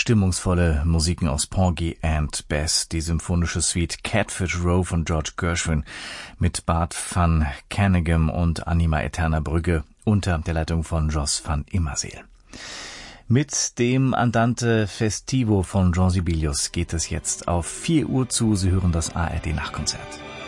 stimmungsvolle Musiken aus Porgy and Bess, die symphonische Suite Catfish Row von George Gershwin mit Bart van Caneghem und Anima Eterna Brügge unter der Leitung von Jos van Immerseel. Mit dem Andante Festivo von Jean Sibelius geht es jetzt auf 4 Uhr zu. Sie hören das ARD Nachkonzert.